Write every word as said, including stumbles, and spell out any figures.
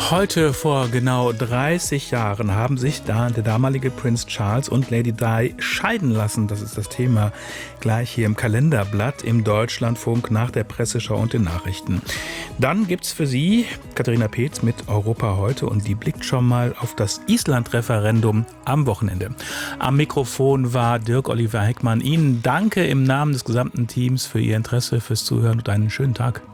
Heute vor genau dreißig Jahren haben sich da der damalige Prinz Charles und Lady Di scheiden lassen. Das ist das Thema gleich hier im Kalenderblatt im Deutschlandfunk nach der Presseschau und den Nachrichten. Dann gibt's für Sie Katharina Peetz mit Europa heute und die blickt schon mal auf das Island-Referendum am Wochenende. Am Mikrofon war Dirk Oliver Heckmann. Ihnen danke im Namen des gesamten Teams für Ihr Interesse, fürs Zuhören und einen schönen Tag.